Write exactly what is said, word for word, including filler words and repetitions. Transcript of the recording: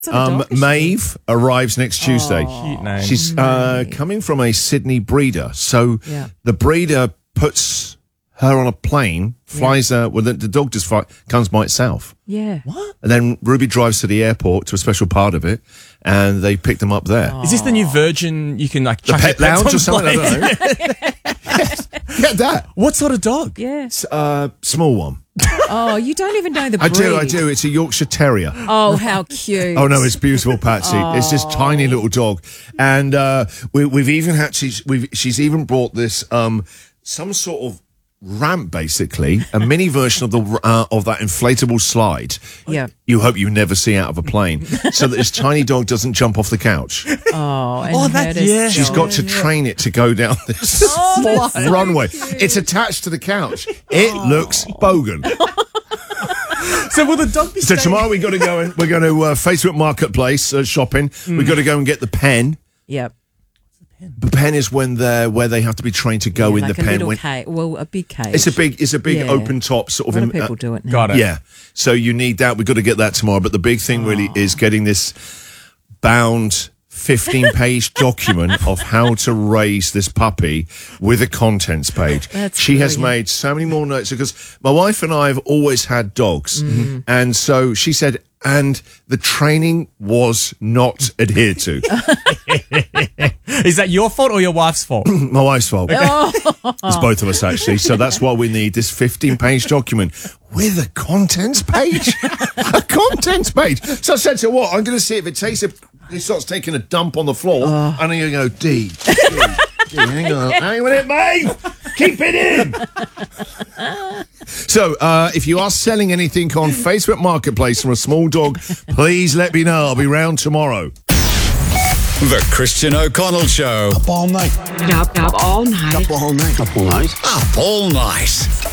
Um, Maeve arrives next Tuesday. Oh, cute name. She's uh, coming from a Sydney breeder. So yeah. the breeder puts her on a plane, flies yeah. her, well, the, the dog just fly, comes by itself. Yeah. What? And then Ruby drives to the airport to a special part of it, and they picked them up there. Aww. Is this the new Virgin, you can like the chuck pet your lounge pets or something? I don't know. Yes. Get that. What sort of dog? Yeah. Uh, small one. Oh, you don't even know the breed. I do, I do. It's a Yorkshire Terrier. Oh, how cute. Oh, no, it's beautiful, Patsy. Oh. It's this tiny little dog. And uh, we, we've even had, she's, we've, she's even brought this, um, some sort of ramp, basically, a mini version of the uh, of that inflatable slide. Yeah. You hope you never see out of a plane, so that this tiny dog doesn't jump off the couch. Oh, and oh that, yeah. She's got to train it to go down this oh, runway. So it's attached to the couch. It oh. looks bogan. So will the dog be So staying? tomorrow we got to go and we're going to uh, Facebook Marketplace uh, shopping. Mm. We've got to go and get the pen. Yep. The pen is when they're where they have to be trained to go yeah, in like the a pen. Little when, cage. Well, a big cage. It's a big, it's a big yeah. open top sort of. A lot of in, people uh, do it now. Got it. Yeah. So you need that. We've got to get that tomorrow. But the big thing really oh. is getting this bound fifteen page document of how to raise this puppy with a contents page. That's she brilliant. has made so many more notes because my wife and I have always had dogs, mm. and so she said. And the training was not adhered to. Is that your fault or your wife's fault? My wife's fault. Oh. It's both of us, actually. So that's why we need this fifteen page document with a contents page. A contents page. So I said to her, what? I'm going to see if it takes a... It starts taking a dump on the floor. Oh. And then you go, D, D, D, hang on. Hang on a minute, mate. Keep it in. So, uh, if you are selling anything on Facebook Marketplace from a small dog, please let me know. I'll be round tomorrow. The Christian O'Connell Show. Up all night. Up, up all night. Up all night. Up all night. Up all night.